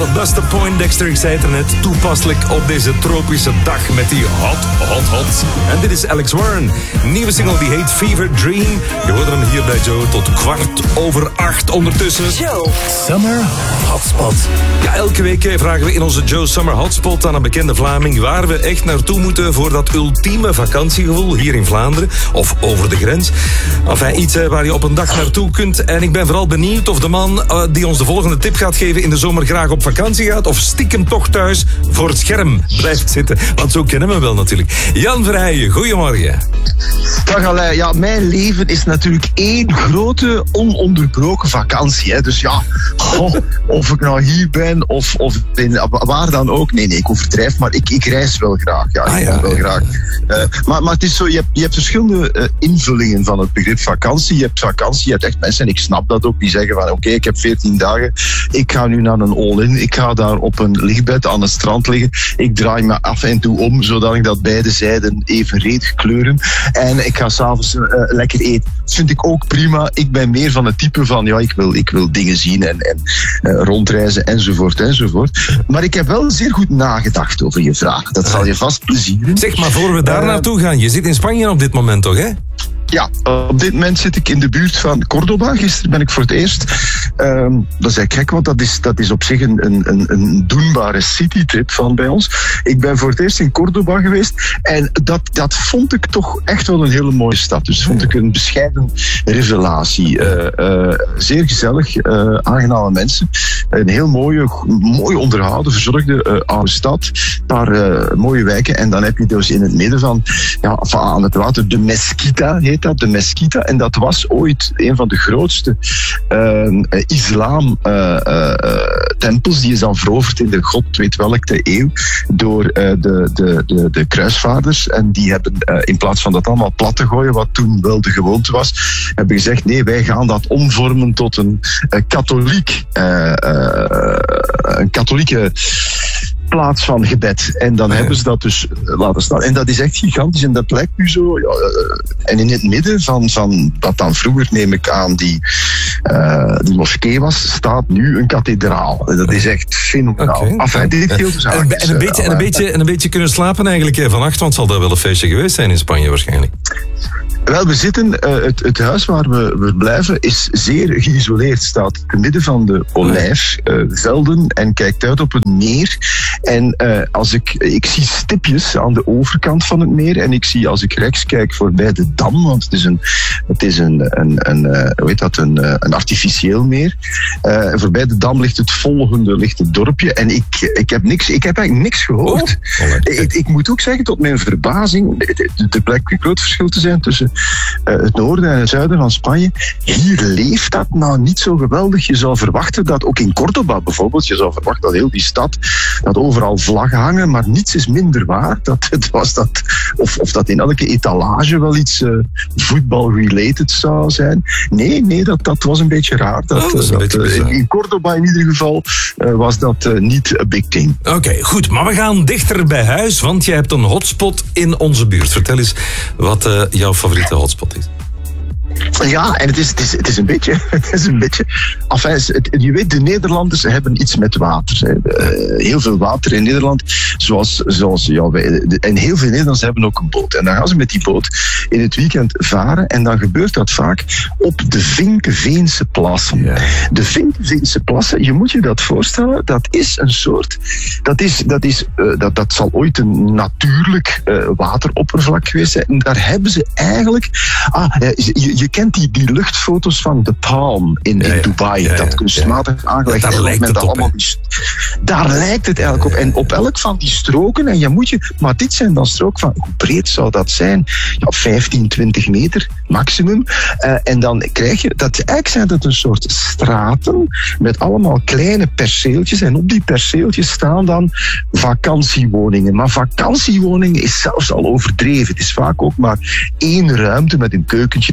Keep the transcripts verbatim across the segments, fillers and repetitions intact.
Buster Poindexter, ik zei het er net, toepasselijk op deze tropische dag met die hot, hot, hot. En dit is Alex Warren. Nieuwe single die heet Fever Dream. Je hoort hem hier bij Joe tot kwart over acht ondertussen. Joe Summer Hotspot. Ja, elke week vragen we in onze Joe Summer Hotspot aan een bekende Vlaming waar we echt naartoe moeten voor dat ultieme vakantiegevoel hier in Vlaanderen of over de grens. Enfin, iets waar je op een dag naartoe kunt. En ik ben vooral benieuwd of de man uh, die ons de volgende tip gaat geven in de zomer graag op vakantie gaat of stiekem toch thuis voor het scherm blijft zitten. Want zo kennen we hem wel natuurlijk. Jan Verheijen, goedemorgen. Dag Alain. Ja, mijn leven is natuurlijk één grote ononderbroken vakantie. Hè. Dus ja, goh, of ik nou hier ben of, of in, waar dan ook. Nee, nee, ik overdrijf, maar ik, ik reis wel graag. Ja, ik ah, ja, wel ja, graag. Ja. Uh, maar, maar het is zo, je hebt, je hebt verschillende uh, invullingen van het begrip vakantie. Je hebt vakantie, je hebt echt mensen, en ik snap dat ook, die zeggen van oké, okay, ik heb veertien dagen, ik ga nu naar een all-in, ik ga daar op een lichtbed aan het strand liggen, ik draai me af en toe om, zodat ik dat beide zijden evenredig kleuren en ik ga s'avonds uh, lekker eten. Dat vind ik ook prima. Ik ben meer van het type van, ja, ik wil, ik wil dingen zien en, en uh, rondreizen enzovoort enzovoort. Maar ik heb wel zeer goed nagedacht over je vraag. Dat zal je vast plezieren. Zeg maar, voor we daar uh, naartoe gaan, je zit in Spanje op dit moment toch, hè? Ja, op dit moment zit ik in de buurt van Córdoba. Gisteren ben ik voor het eerst. Um, dat is eigenlijk gek, want dat is, dat is op zich een, een, een doenbare citytrip van bij ons. Ik ben voor het eerst in Córdoba geweest. En dat, dat vond ik toch echt wel een hele mooie stad. Dus vond ik een bescheiden revelatie. Uh, uh, zeer gezellig, uh, aangename mensen. Een heel mooie, mooi onderhouden, verzorgde uh, oude stad. Een paar uh, mooie wijken. En dan heb je dus in het midden van, ja, van aan het water de Mesquita, heet dat, de Mesquita. En dat was ooit een van de grootste uh, islam uh, uh, tempels. Die is dan veroverd in de god weet welke eeuw door uh, de, de, de, de kruisvaarders. En die hebben uh, in plaats van dat allemaal plat te gooien, wat toen wel de gewoonte was, hebben gezegd nee, wij gaan dat omvormen tot een uh, katholiek uh, uh, een katholieke plaats van gebed. En dan ja. hebben ze dat dus laten staan. En dat is echt gigantisch. En dat lijkt nu zo. Ja, en in het midden van, van wat dan vroeger, neem ik aan, die, uh, die moskee was, staat nu een kathedraal. Dat is echt fenomenaal. Okay. Enfin, dit heel dus en, en, een beetje, en, een beetje, en een beetje kunnen slapen eigenlijk vannacht, want zal dat wel een feestje geweest zijn in Spanje waarschijnlijk. Wel, we zitten, uh, het, het huis waar we, we blijven is zeer geïsoleerd. Staat te midden van de olijfvelden uh, en kijkt uit op het meer. En uh, als ik, ik zie stipjes aan de overkant van het meer en ik zie als ik rechts kijk voorbij de dam, want het is een, het is een, een, een, uh, hoe heet dat, een, uh, een artificieel meer. Uh, voorbij de dam ligt het volgende, ligt het dorpje en ik, ik heb niks, ik heb eigenlijk niks gehoord. Oh, ik, ik moet ook zeggen, tot mijn verbazing, er blijkt een groot verschil te zijn tussen Uh, het noorden en het zuiden van Spanje. Hier leeft dat nou niet zo geweldig. Je zou verwachten dat ook in Córdoba bijvoorbeeld, je zou verwachten dat heel die stad, dat overal vlaggen hangen, maar niets is minder waar. Dat het was dat, of, of dat in elke etalage wel iets uh, voetbal-related zou zijn. Nee, nee, dat, dat was een beetje raar. Dat, oh, dat uh, dat, beetje uh, in, in Córdoba in ieder geval uh, was dat uh, niet a big thing. Oké, okay, goed. Maar we gaan dichter bij huis, want je hebt een hotspot in onze buurt. Vertel eens wat uh, jouw favoriete hotspot is. Ja, en het is, het is, het is een beetje, het is een beetje, enfin, het, je weet, de Nederlanders hebben iets met water. Hè. Uh, heel veel water in Nederland, zoals, zoals ja, wij, en heel veel Nederlanders hebben ook een boot. En dan gaan ze met die boot in het weekend varen en dan gebeurt dat vaak op de Vinkeveense plassen. Ja. De Vinkeveense plassen, je moet je dat voorstellen, dat is een soort, dat is, dat is, uh, dat, dat zal ooit een natuurlijk uh, wateroppervlak geweest zijn. En daar hebben ze eigenlijk, ah, je, je kent die, die luchtfoto's van The Palm in, ja, in Dubai, ja, ja, dat kunstmatig ja. aangelegd. Daar lijkt het op. Allemaal die, daar lijkt het eigenlijk op. En op elk van die stroken, en je moet je, maar dit zijn dan stroken van, hoe breed zou dat zijn? Ja, vijftien, twintig meter maximum. Uh, en dan krijg je, dat, eigenlijk zijn dat een soort straten met allemaal kleine perceeltjes. En op die perceeltjes staan dan vakantiewoningen. Maar vakantiewoningen is zelfs al overdreven. Het is vaak ook maar één ruimte met een keukentje en twee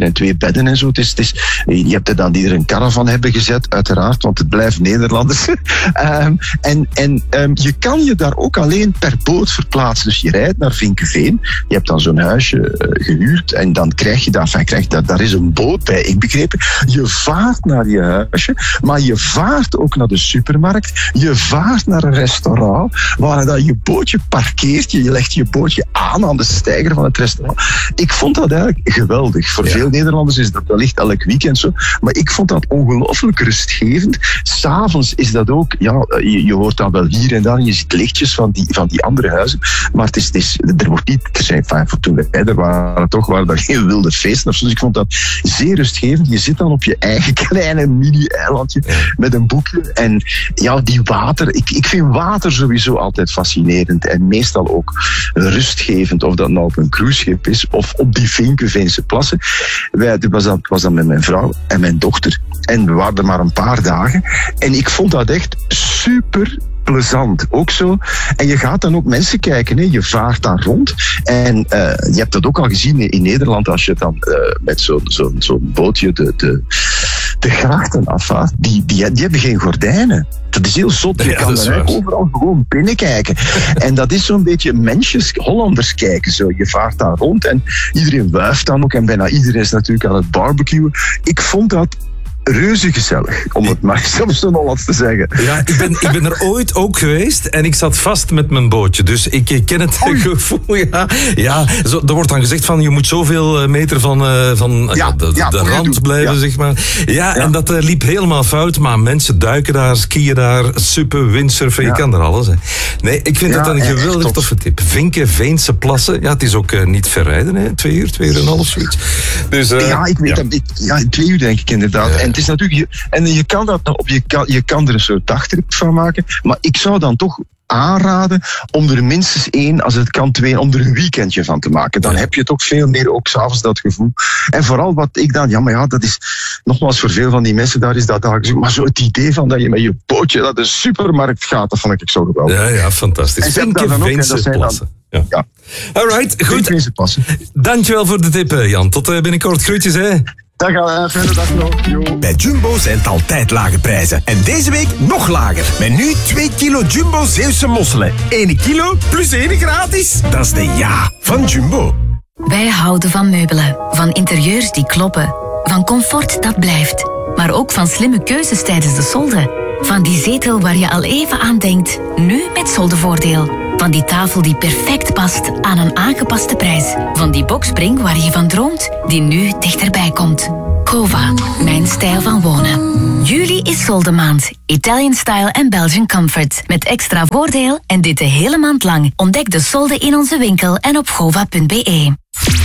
bedden en zo. Het is, het is, je hebt er dan die er een caravan hebben gezet, uiteraard, want het blijft Nederlanders. um, en en um, je kan je daar ook alleen per boot verplaatsen. Dus je rijdt naar Vinkeveen, je hebt dan zo'n huisje uh, gehuurd en dan krijg je daar, enfin, krijg je daar, daar is een boot bij, ik begreep. Je vaart naar je huisje, maar je vaart ook naar de supermarkt, je vaart naar een restaurant, waar dan je bootje parkeert, je legt je bootje aan aan de steiger van het restaurant. Ik vond dat eigenlijk geweldig. Voor ja. veel Nederlanders is dat wellicht elk weekend zo, maar ik vond dat ongelooflijk rustgevend. S'avonds is dat ook, ja, je, je hoort dan wel hier en daar, je ziet lichtjes van die, van die andere huizen, maar het is, het is, er wordt niet, er zijn, enfin, voor toen wij er waren toch, waren er geen wilde feesten of zo, dus ik vond dat zeer rustgevend. Je zit dan op je eigen kleine mini-eilandje met een boekje en ja, die water, ik, ik vind water sowieso altijd fascinerend en meestal ook rustgevend, of dat nou op een cruiseschip is of op die Vinkeveense plassen. Wij, ik was dan, was dan met mijn vrouw en mijn dochter en we waren er maar een paar dagen en ik vond dat echt super plezant, ook zo. En je gaat dan ook mensen kijken, hè. Je vaart daar rond en uh, je hebt dat ook al gezien in Nederland, als je dan uh, met zo'n zo, zo bootje de, de, de grachten afvaart, die, die, die hebben geen gordijnen. Dat is heel zot. Je ja, kan er overal gewoon binnenkijken. En dat is zo'n beetje mensjes, Hollanders kijken. Zo. Je vaart daar rond en iedereen wuift dan ook en bijna iedereen is natuurlijk aan het barbecuen. Ik vond dat reuze gezellig, om het maar soms zo Hollands te zeggen. Ja, ik ben, ik ben er ooit ook geweest en ik zat vast met mijn bootje. Dus ik, ik ken het Oei. gevoel. Ja, ja zo, er wordt dan gezegd van je moet zoveel meter van, uh, van ja, ja, de, ja, de rand blijven, ja. zeg maar. Ja, ja. En dat uh, liep helemaal fout, maar mensen duiken daar, skiën daar, suppen, windsurfen, ja. je kan er alles. Hè. Nee, ik vind ja, het een geweldig toffe tip. Vinkeveense plassen, ja, het is ook uh, niet verrijden, hè. Twee uur, twee uur en een half, zoiets. Dus, uh, ja, ik weet ja. dat. Ik, ja, twee uur denk ik inderdaad. Ja. En het is natuurlijk, je, en je kan dat op, je kan, je kan er een soort dagtrip van maken, maar ik zou dan toch aanraden om er minstens één, als het kan twee, om er een weekendje van te maken. Dan heb je toch veel meer ook s'avonds dat gevoel. En vooral wat ik dan, ja maar ja, dat is nogmaals voor veel van die mensen, daar is dat dagelijks. Maar zo het idee van dat je met je bootje naar de supermarkt gaat, dat vond ik zo geweldig. Ja, ja, fantastisch. Vinkeveense plassen. Ja. Ja. Alright, goed. Dankjewel voor de tip, Jan. Tot uh, binnenkort. Groetjes, hè. Dag, uh, fijne dag nog. Yo. Bij Jumbo zijn het altijd lage prijzen. En deze week nog lager. Met nu twee kilo Jumbo Zeeuwse mosselen. één kilo plus één gratis. Dat is de ja van Jumbo. Wij houden van meubelen. Van interieurs die kloppen. Van comfort dat blijft. Maar ook van slimme keuzes tijdens de solde. Van die zetel waar je al even aan denkt. Nu met soldevoordeel. Van die tafel die perfect past aan een aangepaste prijs. Van die boxspring waar je van droomt, die nu dichterbij komt. Cova, mijn stijl van wonen. Juli is soldemaand. Italian style en Belgian comfort. Met extra voordeel en dit de hele maand lang. Ontdek de solden in onze winkel en op gova punt be.